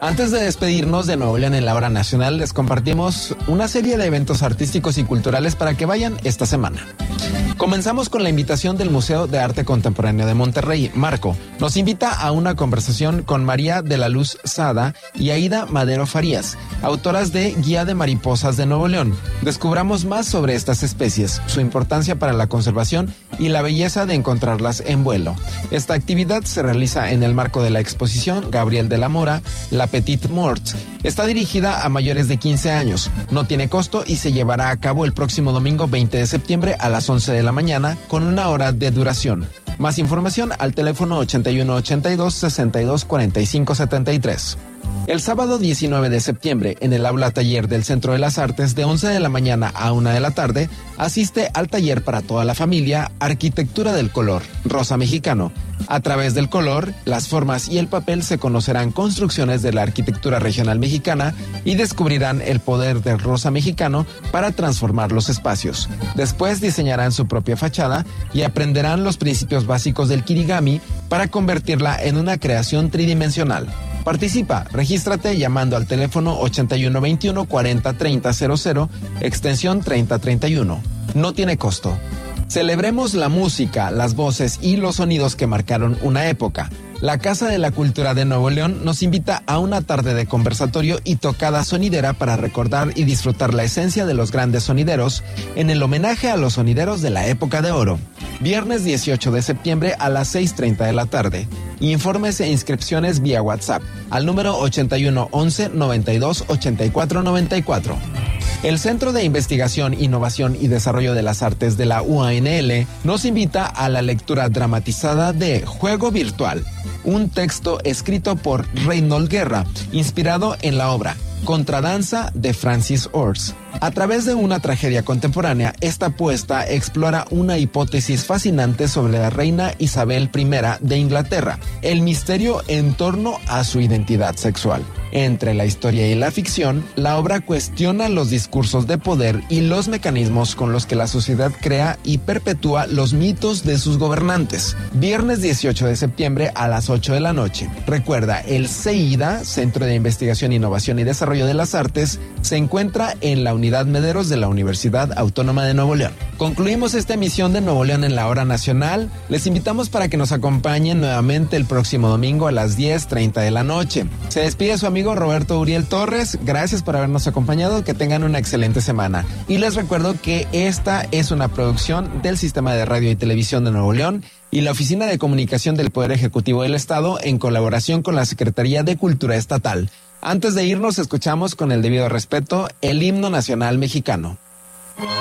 Antes de despedirnos de Nuevo León en la Hora Nacional, les compartimos una serie de eventos artísticos y culturales para que vayan esta semana. Comenzamos con la invitación del Museo de Arte Contemporáneo de Monterrey. Marco nos invita a una conversación con María de la Luz Sada y Aida Madero Farías, autoras de Guía de Mariposas de Nuevo León. Descubramos más sobre estas especies, su importancia para la conservación y la belleza de encontrarlas en vuelo. Esta actividad se realiza en el marco de la exposición Gabriel de la Mora, La Petite Mort. Está dirigida a mayores de 15 años, no tiene costo y se llevará a cabo el próximo domingo 20 de septiembre a las 11 de la mañana con 1 hora de duración. Más información al teléfono 81 82 62 45 73. El sábado 19 de septiembre, en el aula taller del Centro de las Artes, de 11 de la mañana a 1 de la tarde, asiste al taller para toda la familia Arquitectura del Color, Rosa Mexicano. A través del color, las formas y el papel se conocerán construcciones de la arquitectura regional mexicana y descubrirán el poder del rosa mexicano para transformar los espacios. Después diseñarán su propia fachada y aprenderán los principios básicos del kirigami para convertirla en una creación tridimensional. Participa, regístrate llamando al teléfono 8121 40 30 00, extensión 3031. No tiene costo. Celebremos la música, las voces y los sonidos que marcaron una época. La Casa de la Cultura de Nuevo León nos invita a una tarde de conversatorio y tocada sonidera para recordar y disfrutar la esencia de los grandes sonideros en el homenaje a los sonideros de la época de oro. Viernes 18 de septiembre a las 6:30 de la tarde. Informes e inscripciones vía WhatsApp al número 81 11 92 84 94. El Centro de Investigación, Innovación y Desarrollo de las Artes de la UANL nos invita a la lectura dramatizada de Juego Virtual, un texto escrito por Reynold Guerra, inspirado en la obra Contradanza de Francis Ors. A través de una tragedia contemporánea, esta apuesta explora una hipótesis fascinante sobre la reina Isabel I de Inglaterra, el misterio en torno a su identidad sexual. Entre la historia y la ficción, la obra cuestiona los discursos de poder y los mecanismos con los que la sociedad crea y perpetúa los mitos de sus gobernantes. Viernes 18 de septiembre a las 8 de la noche. Recuerda, el CEIDA, Centro de Investigación, Innovación y Desarrollo de las Artes, se encuentra en la Unidad Mederos de la Universidad Autónoma de Nuevo León. Concluimos esta emisión de Nuevo León en la Hora Nacional. Les invitamos para que nos acompañen nuevamente el próximo domingo a las 10:30 de la noche. Se despide su amigo Roberto Uriel Torres. Gracias por habernos acompañado. Que tengan una excelente semana. Y les recuerdo que esta es una producción del Sistema de Radio y Televisión de Nuevo León y la Oficina de Comunicación del Poder Ejecutivo del Estado en colaboración con la Secretaría de Cultura Estatal. Antes de irnos, escuchamos con el debido respeto el himno nacional mexicano.